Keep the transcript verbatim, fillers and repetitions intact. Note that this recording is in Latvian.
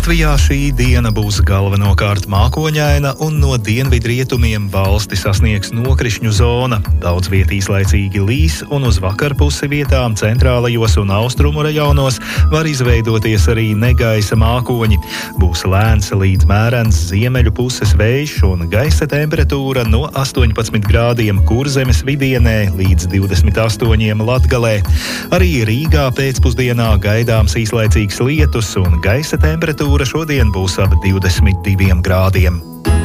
Latvijā šī diena būs galvenokārt mākoņaina un no dienvidrietumiem valsti sasniegs nokrišņu zona. Daudz viet īslaicīgi līs un uz vakarpusi vietām centrālajos un austrumu rajonos var izveidoties arī negaisa mākoņi. Būs lēns līdz mērens ziemeļu puses vējš un gaisa temperatūra no astoņpadsmit grādiem Kurzemes vidienē līdz divdesmit astoņiem Latgalē. Arī Rīgā pēcpusdienā gaidāms īslaicīgs lietus un gaisa temperatūra šodien būs ap divdesmit diviem grādiem.